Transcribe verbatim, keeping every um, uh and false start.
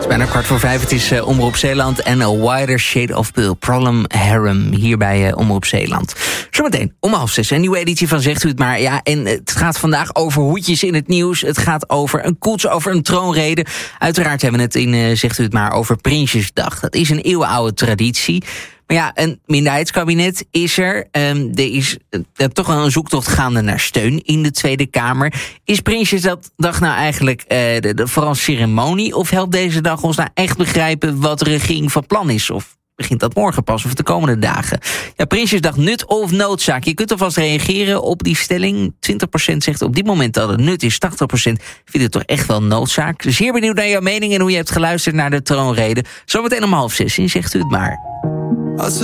Bijna kwart voor vijf, het is uh, Omroep Zeeland en A Wider Shade of Blue, Problem Harem, hier bij uh, Omroep Zeeland. Zometeen om half zes, een nieuwe editie van Zegt U Het Maar. Ja, en het gaat vandaag over hoedjes in het nieuws. Het gaat over een koets, over een troonrede. Uiteraard hebben we het in uh, Zegt U Het Maar over Prinsjesdag. Dat is een eeuwenoude traditie. Maar ja, een minderheidskabinet is er. Um, er is uh, toch wel een zoektocht gaande naar steun in de Tweede Kamer. Is Prinsjesdag nou eigenlijk uh, de, de vooral ceremonie? Of helpt deze dag ons nou echt begrijpen wat de regering van plan is? Of begint dat morgen pas of de komende dagen? Ja, Prinsjesdag, nut of noodzaak? Je kunt alvast reageren op die stelling. twintig procent zegt op dit moment dat het nut is. tachtig procent vindt het toch echt wel noodzaak. Zeer benieuwd naar jouw mening en hoe je hebt geluisterd naar de troonrede. Zometeen om half zes in Zegt U Het Maar.